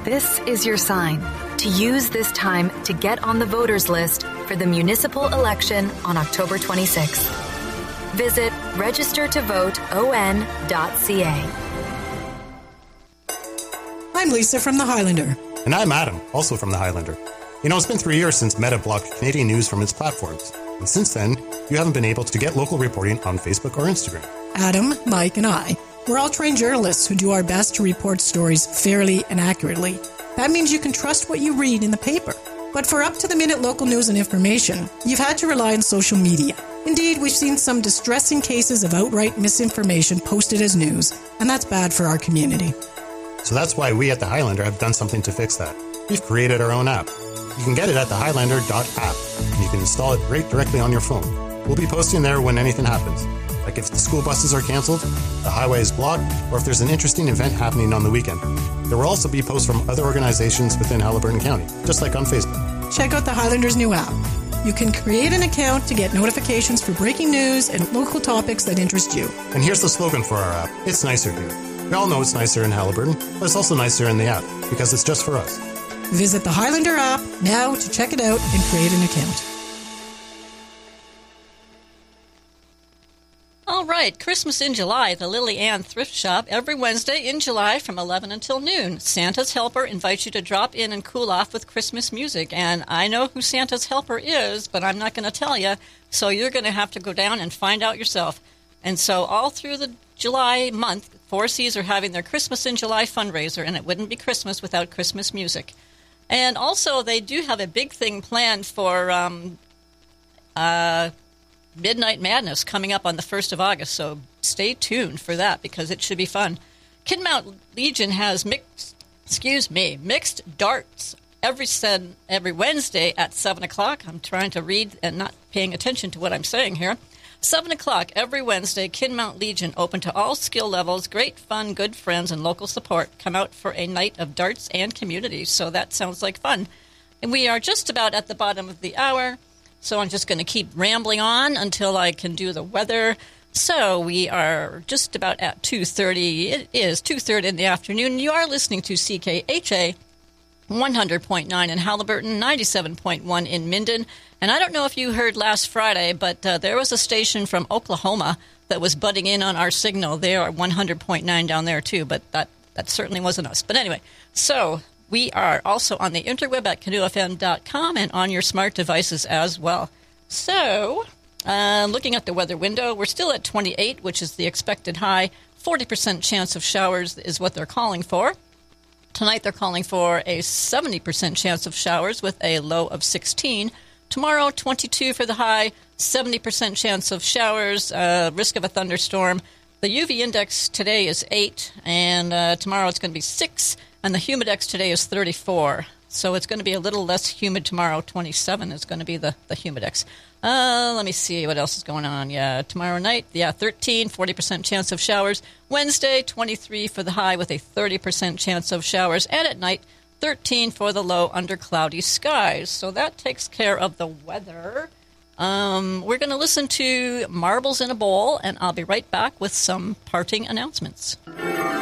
This is your sign to use this time to get on the voters list for the municipal election on October 26th. Visit registertovoteon.ca. I'm Lisa from The Highlander. And I'm Adam, also from The Highlander. You know, it's been 3 years since Meta blocked Canadian news from its platforms. And since then, you haven't been able to get local reporting on Facebook or Instagram. Adam, Mike, and I, we're all trained journalists who do our best to report stories fairly and accurately. That means you can trust what you read in the paper. But for up-to-the-minute local news and information, you've had to rely on social media. Indeed, we've seen some distressing cases of outright misinformation posted as news, and that's bad for our community. So that's why we at The Highlander have done something to fix that. We've created our own app. You can get it at thehighlander.app, and you can install it right directly on your phone. We'll be posting there when anything happens, like if the school buses are cancelled, the highway is blocked, or if there's an interesting event happening on the weekend. There will also be posts from other organizations within Haliburton County, just like on Facebook. Check out The Highlander's new app. You can create an account to get notifications for breaking news and local topics that interest you. And here's the slogan for our app. It's nicer here. We all know it's nicer in Haliburton, but it's also nicer in the app, because it's just for us. Visit the Highlander app now to check it out and create an account. All right, Christmas in July, the Lily Ann Thrift Shop, every Wednesday in July from 11 until noon. Santa's Helper invites you to drop in and cool off with Christmas music. And I know who Santa's Helper is, but I'm not going to tell you, so you're going to have to go down and find out yourself. And so all through the July month, Four Cs are having their Christmas in July fundraiser, and it wouldn't be Christmas without Christmas music. And also, they do have a big thing planned for Midnight Madness coming up on the 1st of August, so stay tuned for that because it should be fun. Kidmount Legion has mixed darts every Wednesday at 7 o'clock. I'm trying to read and not paying attention to what I'm saying here. 7 o'clock every Wednesday, Kidmount Legion, open to all skill levels, great fun, good friends, and local support. Come out for a night of darts and community, so that sounds like fun. And we are just about at the bottom of the hour, so I'm just going to keep rambling on until I can do the weather. So we are just about at 2:30. It is 2:30 in the afternoon. You are listening to CKHA 100.9 in Haliburton, 97.1 in Minden. And I don't know if you heard last Friday, but there was a station from Oklahoma that was butting in on our signal. They are 100.9 down there, too, but that certainly wasn't us. But anyway, so we are also on the interweb at canoefm.com and on your smart devices as well. So, looking at the weather window, we're still at 28, which is the expected high. 40% chance of showers is what they're calling for. Tonight they're calling for a 70% chance of showers with a low of 16. Tomorrow, 22 for the high, 70% chance of showers, risk of a thunderstorm. The UV index today is 8, and tomorrow it's going to be 6, and the humidex today is 34. So it's going to be a little less humid tomorrow. 27 is going to be the humidex. Let me see what else is going on. Yeah, tomorrow night, 13, 40% chance of showers. Wednesday, 23 for the high with a 30% chance of showers. And at night, 13 for the low under cloudy skies. So that takes care of the weather. We're going to listen to Marbles in a Bowl, and I'll be right back with some parting announcements.